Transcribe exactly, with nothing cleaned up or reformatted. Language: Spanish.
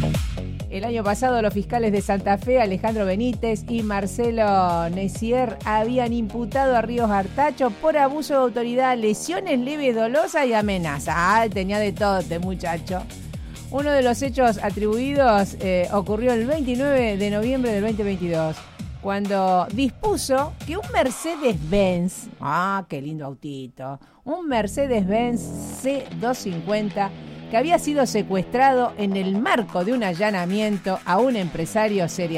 El año pasado los fiscales de Santa Fe, Alejandro Benítez y Marcelo Necier, habían imputado a Ríos Artacho por abuso de autoridad, lesiones leves dolosas y amenaza. Ah, tenía de todo este muchacho. Uno de los hechos atribuidos eh, ocurrió el veintinueve de noviembre del veinte veintidós, cuando dispuso que un Mercedes-Benz, ah, qué lindo autito, un Mercedes-Benz C doscientos cincuenta, que había sido secuestrado en el marco de un allanamiento a un empresario serial